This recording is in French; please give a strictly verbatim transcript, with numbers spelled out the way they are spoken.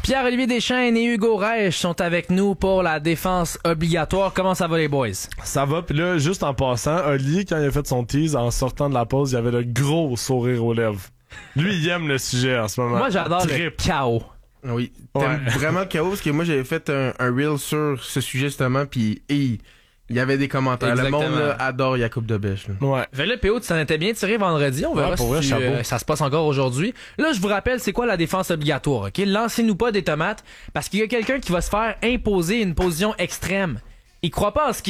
Pierre-Olivier Deschênes et Hugo Reich sont avec nous pour la défense obligatoire. Comment ça va les boys? Ça va, pis là, juste en passant, Oli, quand il a fait son tease, en sortant de la pause, il avait le gros sourire aux lèvres. Lui, il aime le sujet en ce moment. Moi, j'adore Trip. le chaos. Oui, t'aimes Ouais. vraiment le chaos parce que moi j'avais fait un, un reel sur ce sujet justement puis il y avait des commentaires. Exactement. Le monde là, adore Yacoub de Bèche. Là. Ouais. Fait là, P O, tu t'en étais bien tiré vendredi. On verra Ouais, pour si vrai, tu, chapeau. euh, ça se passe encore aujourd'hui. Là, je vous rappelle, c'est quoi la défense obligatoire, OK? Lancez-nous pas des tomates parce qu'il y a quelqu'un qui va se faire imposer une position extrême. Il croit pas en ce qu'il